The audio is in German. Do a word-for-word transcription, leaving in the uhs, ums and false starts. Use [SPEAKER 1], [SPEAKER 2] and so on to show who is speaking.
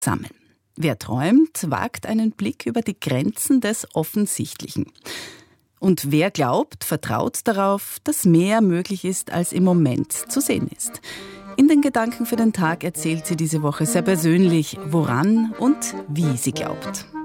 [SPEAKER 1] zusammen. Wer träumt, wagt einen Blick über die Grenzen des Offensichtlichen. Und wer glaubt, vertraut darauf, dass mehr möglich ist, als im Moment zu sehen ist. In den Gedanken für den Tag erzählt sie diese Woche sehr persönlich, woran und wie sie glaubt.